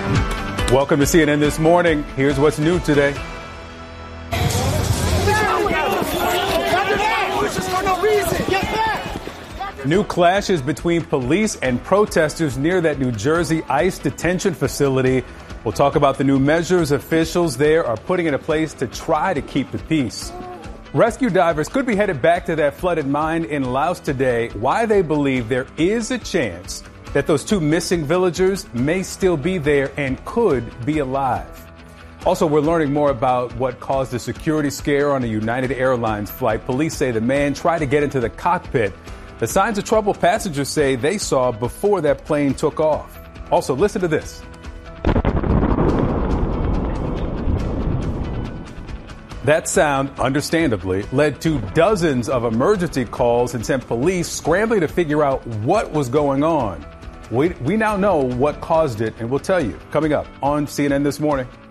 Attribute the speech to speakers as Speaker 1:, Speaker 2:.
Speaker 1: Welcome to CNN This Morning. Here's what's new today. New clashes between police and protesters near that New Jersey ICE detention facility. We'll talk about the new measures officials there are putting into place to try to keep the peace. Rescue divers could be headed back to that flooded mine in Laos today. Why they believe there is a chance that those two missing villagers may still be there and could be alive. Also, we're learning more about what caused a security scare on a United Airlines flight. Police say the man tried to get into the cockpit. The signs of trouble passengers say they saw before that plane took off. Also, listen to this. That sound, understandably, led to dozens of emergency calls and sent police scrambling to figure out what was going on. We now know what caused it, and we'll tell you coming up on CNN This Morning.